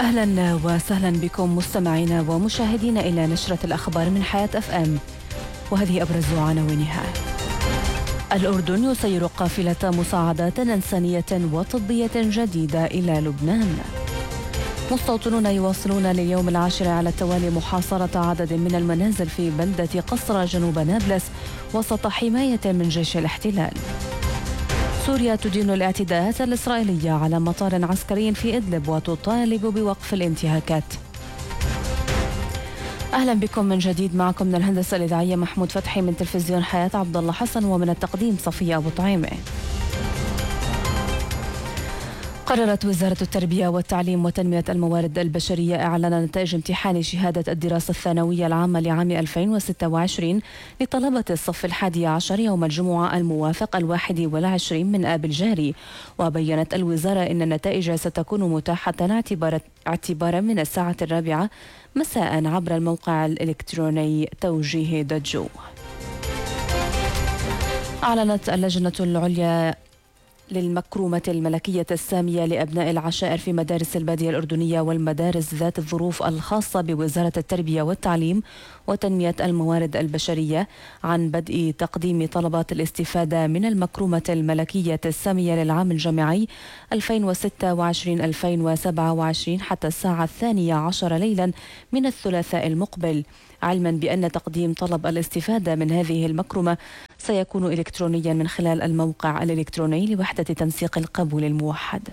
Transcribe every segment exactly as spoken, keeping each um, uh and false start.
أهلا وسهلا بكم مستمعينا ومشاهدينا إلى نشرة الأخبار من حياة أف أم، وهذه أبرز عناوينها. الأردن يسير قافلة مساعدات إنسانية وطبية جديدة إلى لبنان. مستوطنون يواصلون لليوم العاشر على التوالي محاصرة عدد من المنازل في بلدة قصرى جنوب نابلس وسط حماية من جيش الاحتلال. سوريا تدين الاعتداءات الإسرائيلية على مطار عسكري في إدلب وتطالب بوقف الانتهاكات. أهلا بكم من جديد، معكم من الهندسة الإذاعية محمود فتحي، من تلفزيون حياة عبد الله حسن، ومن التقديم صفية أبو طعيمة. قررت وزارة التربية والتعليم وتنمية الموارد البشرية إعلان نتائج امتحان شهادة الدراسة الثانوية العامة لعام ألفين وستة وعشرين لطلبة الصف الحادي عشر يوم الجمعة الموافق الواحد والعشرين من آب الجاري. وبيّنت الوزارة أن النتائج ستكون متاحة اعتبارا من الساعة الرابعة مساء عبر الموقع الإلكتروني توجيه دجو. أعلنت اللجنة العليا للمكرومة الملكية السامية لأبناء العشائر في مدارس البادية الأردنية والمدارس ذات الظروف الخاصة بوزارة التربية والتعليم وتنمية الموارد البشرية عن بدء تقديم طلبات الاستفادة من المكرومة الملكية السامية للعام الجامعي ألفين وستة وعشرين ألفين وسبعة وعشرين حتى الساعة الثانية عشر ليلا من الثلاثاء المقبل، علما بأن تقديم طلب الاستفادة من هذه المكرمة سيكون إلكترونيا من خلال الموقع الإلكتروني لوحدة تنسيق القبول الموحد.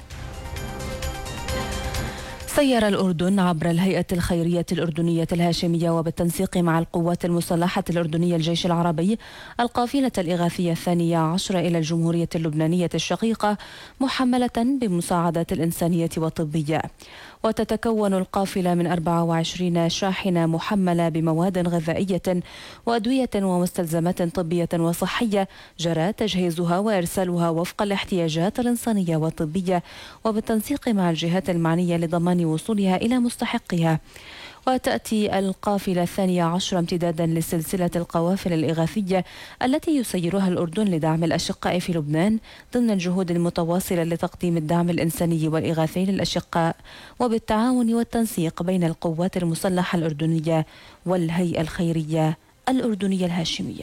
سير الأردن عبر الهيئة الخيرية الأردنية الهاشمية وبالتنسيق مع القوات المسلحة الأردنية الجيش العربي القافلة الإغاثية الثانية عشر إلى الجمهورية اللبنانية الشقيقة محملة بمساعدات الإنسانية والطبية. وتتكون القافلة من أربعة وعشرين شاحنة محملة بمواد غذائية وأدوية ومستلزمات طبية وصحية جرى تجهيزها وإرسالها وفق الاحتياجات الإنسانية والطبية وبالتنسيق مع الجهات المعنية لضمان وصولها إلى مستحقها. وتأتي القافلة الثانية عشر امتدادا لسلسلة القوافل الإغاثية التي يسيرها الأردن لدعم الأشقاء في لبنان ضمن الجهود المتواصلة لتقديم الدعم الإنساني والإغاثي للأشقاء وبالتعاون والتنسيق بين القوات المسلحة الأردنية والهيئة الخيرية الأردنية الهاشمية.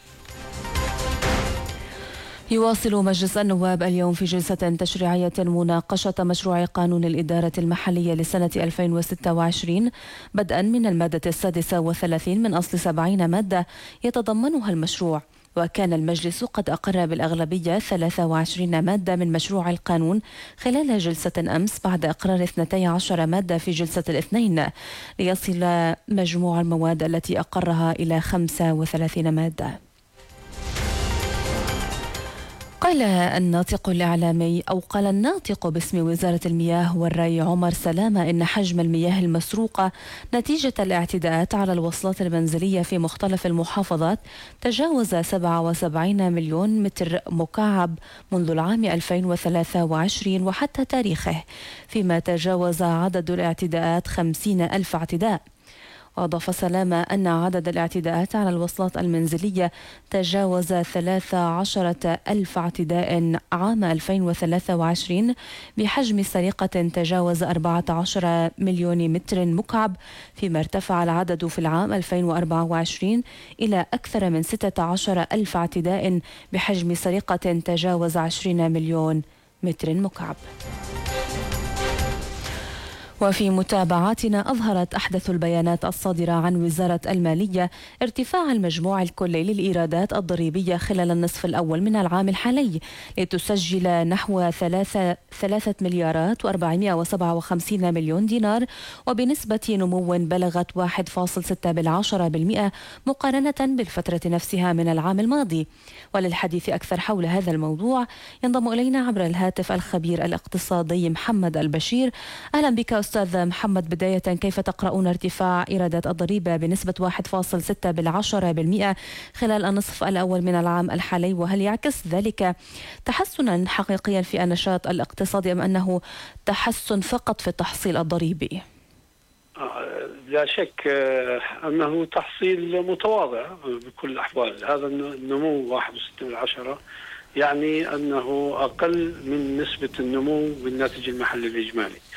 يواصل مجلس النواب اليوم في جلسة تشريعية مناقشة مشروع قانون الإدارة المحلية لسنة ألفين وستة وعشرين بدءا من المادة السادسة والثلاثين من أصل سبعين مادة يتضمنها المشروع. وكان المجلس قد أقر بالأغلبية ثلاثة وعشرين مادة من مشروع القانون خلال جلسة أمس بعد إقرار اثنتي عشرة مادة في جلسة الاثنين، ليصل مجموع المواد التي أقرها إلى خمسة وثلاثين مادة. قال الناطق الإعلامي أو قال الناطق باسم وزارة المياه والري عمر سلامة إن حجم المياه المسروقة نتيجة الاعتداءات على الوصلات المنزلية في مختلف المحافظات تجاوز سبعة وسبعين مليون متر مكعب منذ العام ألفين وثلاثة وعشرين وحتى تاريخه، فيما تجاوز عدد الاعتداءات خمسين ألف اعتداء. وأضاف سلامة أن عدد الاعتداءات على الوصلات المنزلية تجاوز ثلاثة عشر ألف اعتداء عام ألفين وثلاثة وعشرين بحجم سرقة تجاوز أربعة عشر مليون متر مكعب، فيما ارتفع العدد في العام ألفين وأربعة وعشرين إلى أكثر من ستة عشر ألف اعتداء بحجم سرقة تجاوز عشرين مليون متر مكعب. وفي متابعاتنا أظهرت أحدث البيانات الصادرة عن وزارة المالية ارتفاع المجموع الكلي للإيرادات الضريبية خلال النصف الأول من العام الحالي لتسجل نحو ثلاثة, ثلاثة مليارات وأربعمائة وسبعة وخمسين مليون دينار، وبنسبة نمو بلغت واحد فاصل ستة بالعشرة بالمئة مقارنة بالفترة نفسها من العام الماضي. وللحديث أكثر حول هذا الموضوع ينضم إلينا عبر الهاتف الخبير الاقتصادي محمد البشير. أهلا بك أستاذ محمد. بداية، كيف تقرؤون ارتفاع إيرادات الضريبة بنسبة واحد فاصل ستة بالعشرة بالمئة خلال النصف الأول من العام الحالي، وهل يعكس ذلك تحسنا حقيقيا في النشاط الاقتصادي أم أنه تحسن فقط في التحصيل الضريبي؟ لا شك أنه تحصيل متواضع بكل الأحوال. هذا النمو واحد فاصلة ستة بالعشرة يعني أنه أقل من نسبة النمو بالناتج المحلي الإجمالي.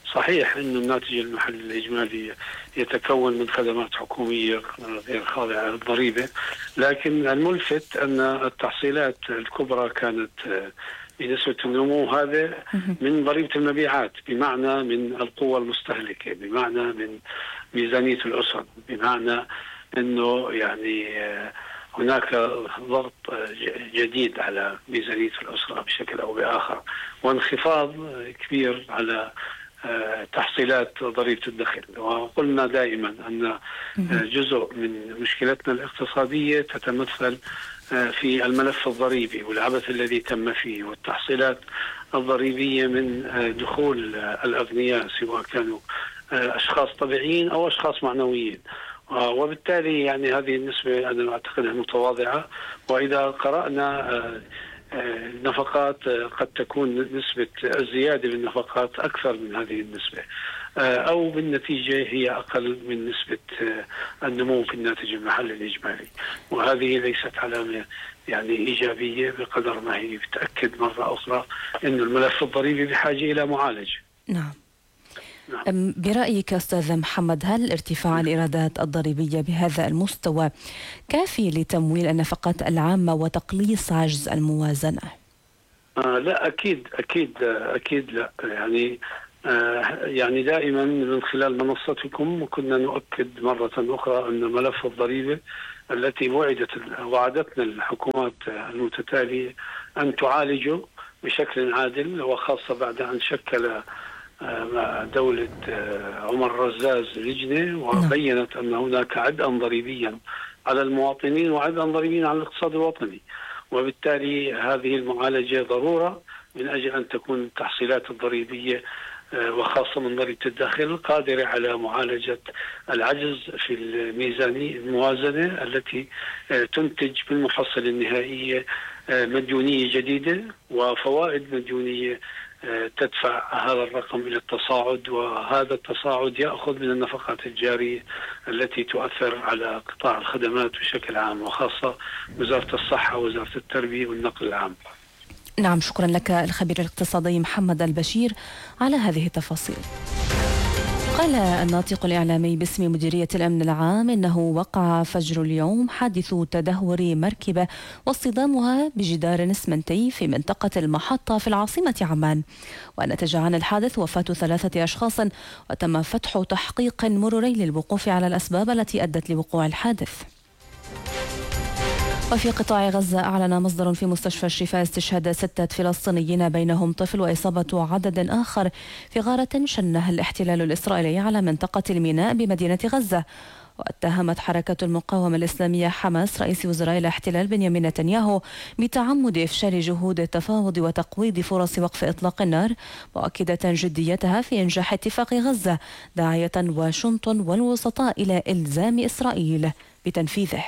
صحيح أن الناتج المحلي الإجمالي يتكون من خدمات حكومية غير خاضعة للضريبة، لكن الملفت أن التحصيلات الكبرى كانت بنسبة النمو هذا من ضريبة المبيعات، بمعنى من القوة المستهلكة، بمعنى من ميزانية الأسر، بمعنى أنه يعني هناك ضغط جديد على ميزانية الأسرة بشكل أو بآخر، وانخفاض كبير على تحصيلات ضريبة الدخل. وقلنا دائما أن جزء من مشكلتنا الاقتصادية تتمثل في الملف الضريبي والعبث الذي تم فيه، والتحصيلات الضريبية من دخول الأغنياء سواء كانوا أشخاص طبيعيين أو أشخاص معنويين. وبالتالي يعني هذه النسبة أنا أعتقدها متواضعة، وإذا قرأنا النفقات قد تكون نسبة الزيادة بالنفقات أكثر من هذه النسبة، أو بالنتيجة هي أقل من نسبة النمو في الناتج المحلي الإجمالي، وهذه ليست علامة يعني إيجابية بقدر ما هي بتأكد مرة أخرى أن الملف الضريبي بحاجة إلى معالجة. نعم. نعم. برأيك أستاذ محمد، هل ارتفاع الإيرادات الضريبية بهذا المستوى كافي لتمويل النفقات العامة وتقليص عجز الموازنة؟ آه لا أكيد أكيد أكيد لا يعني آه يعني دائما من خلال منصتكم كنا نؤكد مرة أخرى أن ملف الضريبة التي وعدت وعدتنا الحكومات المتتالية أن تعالجه بشكل عادل، وخاصة بعد أن شكل دولة عمر رزاز لجنة وبينت أن هناك عبئا ضريبيا على المواطنين وعبئا ضريبيا على الاقتصاد الوطني، وبالتالي هذه المعالجة ضرورة من أجل أن تكون التحصيلات الضريبية وخاصة من ضريبة الداخل قادرة على معالجة العجز في الميزانية الموازنة التي تنتج بالمحصلة النهائية مديونية جديدة وفوائد مديونية تدفع هذا الرقم إلى التصاعد، وهذا التصاعد يأخذ من النفقات الجارية التي تؤثر على قطاع الخدمات بشكل عام، وخاصة وزارة الصحة ووزارة التربية والنقل العام. نعم، شكرا لك الخبير الاقتصادي محمد البشير على هذه التفاصيل. قال الناطق الإعلامي باسم مديرية الأمن العام إنه وقع فجر اليوم حادث تدهور مركبة واصطدامها بجدار إسمنتي في منطقة المحطة في العاصمة عمان، ونتج عن الحادث وفاة ثلاثة أشخاص، وتم فتح تحقيق مروري للوقوف على الأسباب التي أدت لوقوع الحادث. وفي قطاع غزة أعلن مصدر في مستشفى الشفاء استشهاد ستة فلسطينيين بينهم طفل وإصابة عدد آخر في غارة شنها الاحتلال الإسرائيلي على منطقة الميناء بمدينة غزة. واتهمت حركة المقاومة الإسلامية حماس رئيس وزراء الاحتلال بنيامين نتنياهو بتعمد إفشال جهود التفاوض وتقويض فرص وقف إطلاق النار، مؤكدة جديتها في إنجاح اتفاق غزة، داعية واشنطن والوسطاء إلى إلزام إسرائيل بتنفيذه.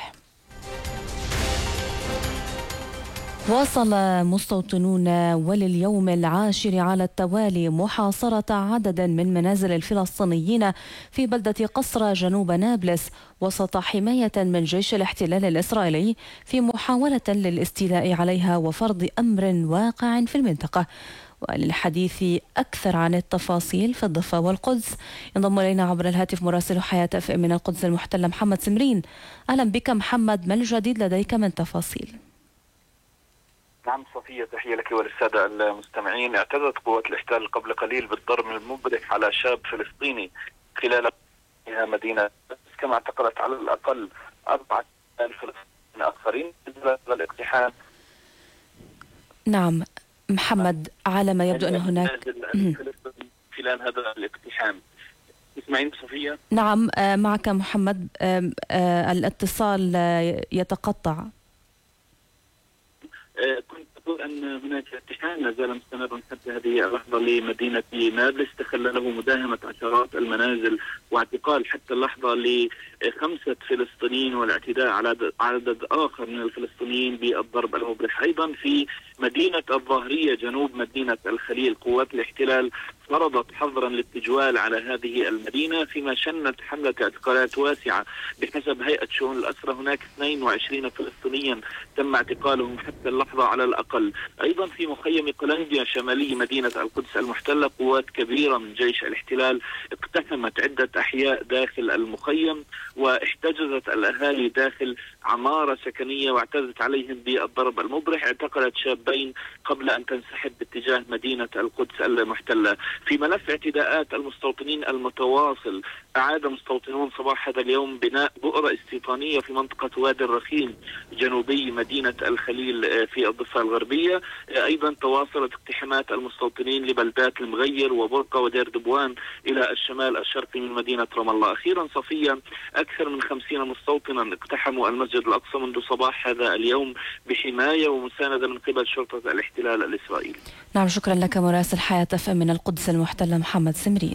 واصل مستوطنون ولليوم العاشر على التوالي محاصرة عدد من منازل الفلسطينيين في بلدة قصرى جنوب نابلس وسط حماية من جيش الاحتلال الإسرائيلي في محاولة للاستيلاء عليها وفرض أمر واقع في المنطقة. وللحديث أكثر عن التفاصيل في الضفة والقدس ينضم إلينا عبر الهاتف مراسل حياة اف ام من القدس المحتلة محمد سمرين. أهلا بك محمد، ما الجديد لديك من تفاصيل؟ نعم صفية، تحية لك وللسادة المستمعين. اعتدت قوات الاحتلال قبل قليل بالضرب المبرح على شاب فلسطيني خلال مدينة، كما اعتقلت على الأقل أربعة فلسطينيين آخرين خلال هذا الاقتحام. نعم محمد، على ما يبدو أن هناك خلال هذا الاقتحام. اسمعين صفية؟ نعم معك محمد، الاتصال يتقطع. كنت أقول أن هناك اقتحام لا زال مستمرا حتى هذه اللحظة لمدينة نابلس، تخلله مداهمة عشرات المنازل واعتقال حتى اللحظة لخمسة فلسطينيين والاعتداء على عدد آخر من الفلسطينيين بالضرب المبرح. أيضا في مدينة الظاهرية جنوب مدينة الخليل قوات الاحتلال فرضت حظرا للتجوال على هذه المدينة، فيما شنت حملة اعتقالات واسعة. بحسب هيئة شؤون الأسرى هناك اثنين وعشرين فلسطينيا تم اعتقالهم حتى اللحظة على الأقل. أيضا في مخيم قلنديا شمالي مدينة القدس المحتلة قوات كبيرة من جيش الاحتلال اقتحمت عدة أحياء داخل المخيم، واحتجزت الأهالي داخل عمارة سكنية واعتدت عليهم بالضرب المبرح. اعتقلت شابين قبل أن تنسحب باتجاه مدينة القدس المحتلة. في ملف اعتداءات المستوطنين المتواصل، أعاد مستوطنون صباح هذا اليوم بناء بؤرة استيطانية في منطقة وادي الرخيم جنوبي مدينة الخليل في الضفة الغربية. أيضا تواصلت اقتحامات المستوطنين لبلدات المغير وبرقة ودير دبوان إلى الشمال الشرقي من مدينة رام الله. أخيرا صفيا، أكثر من خمسين مستوطنا اقتحموا المسجد الأقصى منذ صباح هذا اليوم بحماية ومساندة من قبل شرطة الاحتلال الإسرائيلي. نعم، شكرا لك مراسل حياة اف ام من القدس المحتلة محمد سمرين.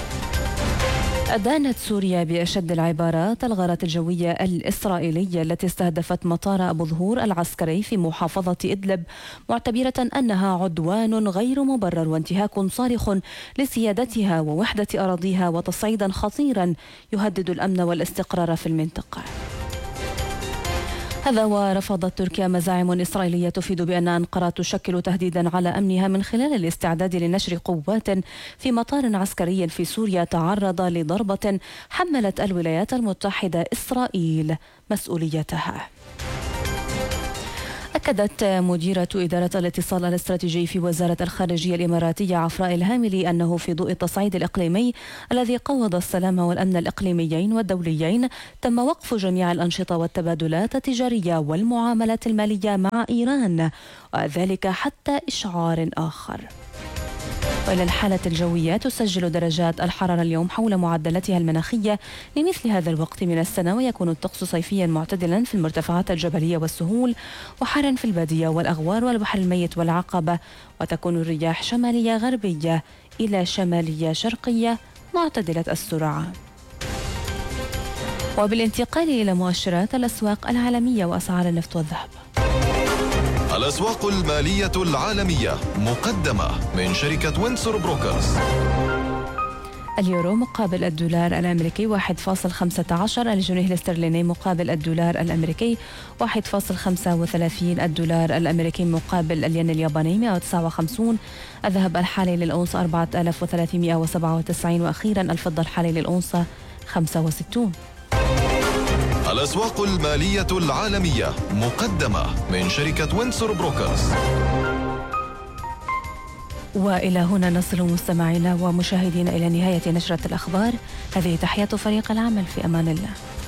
أدانت سوريا بأشد العبارات الغارات الجوية الإسرائيلية التي استهدفت مطار أبو ظهور العسكري في محافظة إدلب، معتبرة أنها عدوان غير مبرر وانتهاك صارخ لسيادتها ووحدة أراضيها وتصعيدا خطيرا يهدد الأمن والاستقرار في المنطقة. هذا ورفضت تركيا مزاعم إسرائيلية تفيد بأن أنقرة تشكل تهديدا على أمنها من خلال الاستعداد لنشر قوات في مطار عسكري في سوريا تعرض لضربة حملت الولايات المتحدة إسرائيل مسؤوليتها. أكدت مديرة إدارة الاتصال الاستراتيجي في وزارة الخارجية الإماراتية عفراء الهاملي أنه في ضوء التصعيد الإقليمي الذي قوض السلام والأمن الإقليميين والدوليين تم وقف جميع الأنشطة والتبادلات التجارية والمعاملات المالية مع إيران، وذلك حتى إشعار آخر. وإلى الحالة الجوية، تسجل درجات الحرارة اليوم حول معدلاتها المناخية لمثل هذا الوقت من السنة، ويكون الطقس صيفيا معتدلا في المرتفعات الجبلية والسهول، وحارا في البادية والأغوار والبحر الميت والعقبة، وتكون الرياح شمالية غربية إلى شمالية شرقية معتدلة السرعة. وبالانتقال إلى مؤشرات الأسواق العالمية وأسعار النفط والذهب. الأسواق المالية العالمية مقدمة من شركة وينسور بروكرز. اليورو مقابل الدولار الأمريكي واحد فاصل خمسة عشر، الجنيه الاسترليني مقابل الدولار الأمريكي واحد فاصل خمسة وثلاثين، الدولار الأمريكي مقابل الين الياباني مئة وتسعة وخمسين، الذهب الحالي للأونصة أربعة آلاف وثلاثمئة وسبعة وتسعين، وأخيرا الفضة الحالي للأونصة خمسة وستين. الأسواق المالية العالمية مقدمة من شركة وينسور بروكرز. وإلى هنا نصل مستمعينا ومشاهدينا إلى نهاية نشرة الأخبار. هذه تحيات فريق العمل، في أمان الله.